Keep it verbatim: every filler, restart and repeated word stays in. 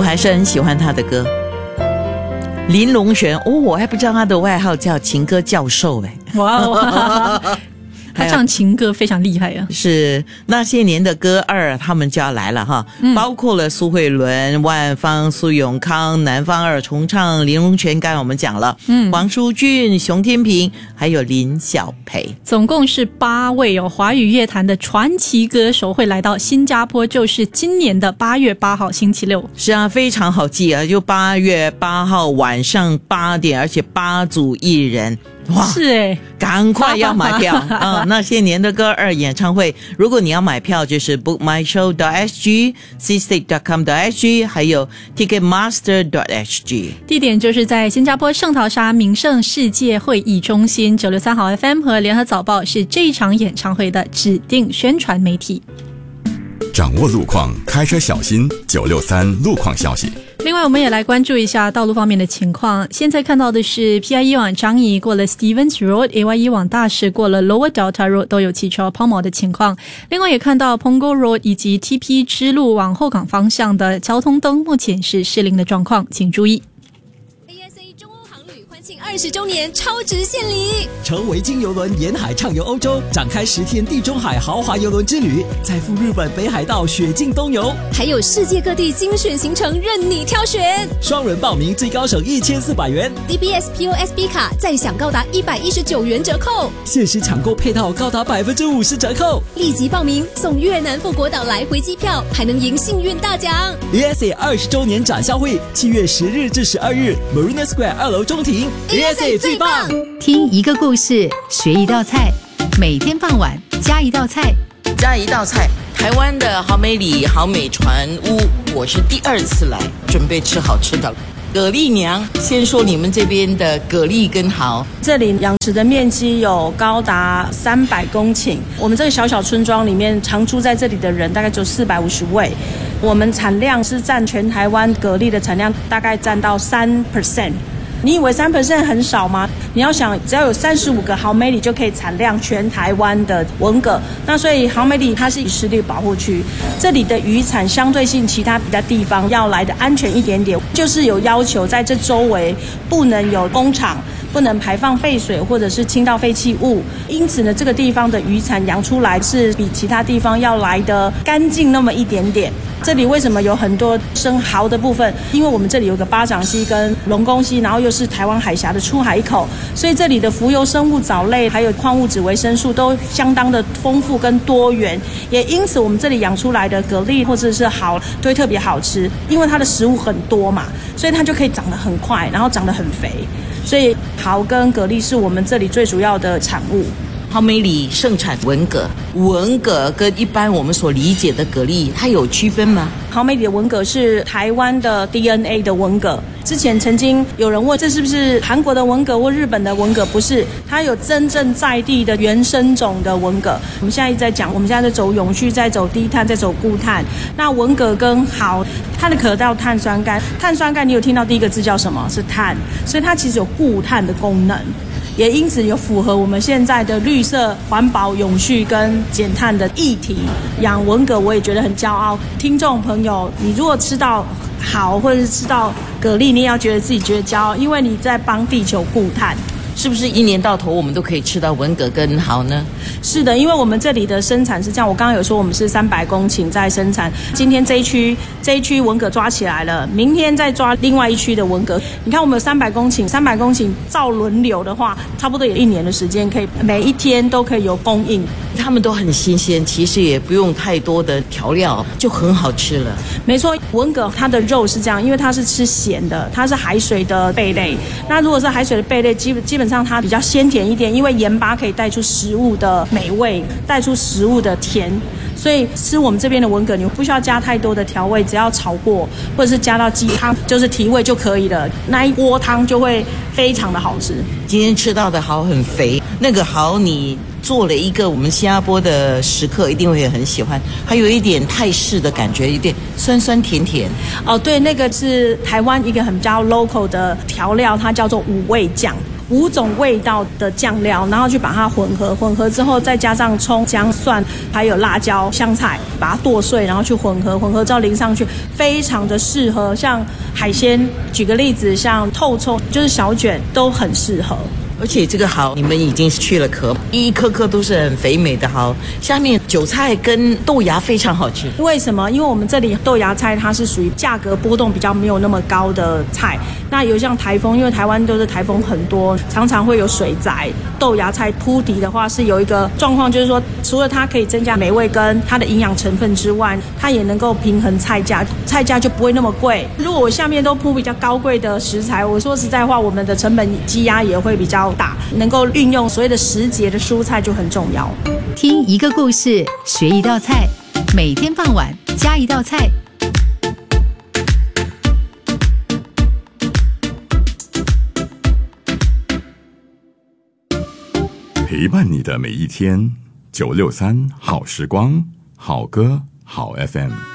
我还是很喜欢他的歌。林隆璇，哦，我还不知道他的外号叫情歌教授哎。 哇哦！他唱情歌非常厉害啊！ 是那些年的歌二，他们就要来了哈，嗯、包括了苏慧伦、万芳、苏永康、南方二重唱、林隆璇，刚才我们讲了，嗯，黄舒骏、熊天平，还有林小培， 总共是八位哦，华语乐坛的传奇歌手会来到新加坡，就是今年的八月八号星期六。 是啊，非常好记啊，就八月八号晚上八点，而且八组艺人。哇， 是哎， 赶快要买票啊！那些年的歌二演唱会，如果你要买票，就是 book my show dot s g c state dot com dot s g 还有 ticketmaster dot s g。 地点就是在新加坡圣淘沙名胜世界会议中心。九六三好 F M 和联合早报是这一场演唱会的指定宣传媒体。 掌握路况，开车小心。九六三路况消息。 另外我们也来关注一下道路方面的情况。现在看到的是 P I E 往樟宜过了 Stevens Road， A Y E 往大石过了 Lower Delta Road 都有汽车抛锚的情况。另外也看到 Punggol Road 以及 T P 支路往后港方向的交通灯目前是失灵的状况，请注意。 二十周年超值献礼， 乘维京邮轮沿海畅游欧洲，展开十天地中海豪华邮轮之旅，再赴日本北海道雪境东游， 还有世界各地精选行程任你挑选。 双人报名最高省一千四百元 ，D B S P O S B 卡再享高达一百一十九元折扣， 限时抢购配套高达百分之五十折扣。 立即报名送越南富国岛来回机票，还能赢幸运大奖。 E S A 二十周年展销会，七月十日至十二日 ，Marina Square 二楼中庭。E S A 最棒！ 听一个故事，学一道菜，每天傍晚加一道菜， 加一道菜。台湾的好美里好美船屋，我是第二次来，准备吃好吃的了。蛤蜊娘，先说你们这边的蛤蜊跟蚝。 这里养殖的面积有高达三百公顷，我们这个小小村庄里面常住在这里的人大概只有四百五十位，我们产量是占全台湾蛤蜊的产量大概占到 百分之三。你以为 百分之三 很少吗？你要想，只要有三十五个好美里就可以产量全台湾的文蛤。那所以好美里它是以湿地保护区，这里的渔产相对性其他比较地方要来的安全一点点，就是有要求在这周围不能有工厂，不能排放废水或者是倾倒废弃物。因此呢，这个地方的渔产养出来是比其他地方要来的干净那么一点点。这里为什么有很多生蚝的部分？因为我们这里有个巴掌溪跟龙宫溪，然后又是台湾海峡的出海口，所以这里的浮游生物、藻类还有矿物质、维生素都相当的丰富跟多元。也因此我们这里养出来的蛤蜊或者是蚝都会特别好吃，因为它的食物很多嘛，所以它就可以长得很快，然后长得很肥。所以蚝跟蛤蜊是我们这里最主要的产物。 好美里盛产文蛤，文蛤跟一般我们所理解的蛤蜊，它有区分吗？ 好美里的文蛤是台湾的 D N A 的文蛤。之前曾经有人问这是不是韩国的文蛤或日本的文蛤，不是，它有真正在地的原生种的文蛤。我们现在一直在讲，我们现在在走永续，在走低碳，在走固碳。那文蛤跟蚝，它的可到碳酸钙，碳酸钙你有听到第一个字叫什么？是碳，所以它其实有固碳的功能。也因此有符合我们现在的绿色、环保、永续跟减碳的议题。养文蛤我也觉得很骄傲。听众朋友，你如果吃到蚝或者是吃到蛤蜊，你也要觉得自己觉得骄傲，因为你在帮地球固碳。 是不是一年到头我们都可以吃到文蛤跟蚝呢？ 是的，因为我们这里的生产是这样，我刚刚有说我们是三百公顷在生产，今天这一区这一区文蛤抓起来了，明天再抓另外一区的文蛤。你看我们有三百公顷，三百公顷照轮流的话，差不多有一年的时间，可以每一天都可以有供应。 他们都很新鲜，其实也不用太多的调料，就很好吃了。 没错，文蛤它的肉是这样，因为它是吃咸的，它是海水的贝类。那如果是海水的贝类，基本基本上它比较鲜甜一点，因为盐巴可以带出食物的美味，带出食物的甜。所以吃我们这边的文蛤，你不需要加太多的调味，只要炒过或者是加到鸡汤，就是提味就可以了。那一锅汤就会非常的好吃。 今天吃到的蚝很肥，那个蚝你做了一个我们新加坡的食客一定会很喜欢，还有一点泰式的感觉，有点酸酸甜甜。 哦，对，那个是台湾一个很比较 local 的调料，它叫做五味酱。 五种味道的酱料，然后去把它混合，混合之后再加上葱、姜、蒜，还有辣椒、香菜，把它剁碎，然后去混合，混合之后淋上去，非常的适合。像海鲜，举个例子，像透抽就是小卷都很适合。 而且这个蚝你们已经去了壳，一颗颗都是很肥美的蚝，下面韭菜跟豆芽非常好吃。 为什么？因为我们这里豆芽菜它是属于价格波动比较没有那么高的菜，那有像台风，因为台湾都是台风很多，常常会有水灾。豆芽菜铺底的话是有一个状况，就是说除了它可以增加美味跟它的营养成分之外，它也能够平衡菜价，菜价就不会那么贵。如果我下面都铺比较高贵的食材，我说实在话，我们的成本积压也会比较大，能够运用所谓的时节的蔬菜就很重要。 听一个故事，学一道菜，每天傍晚加一道菜。 陪伴你的每一天，九六三好时光，好歌好 F M。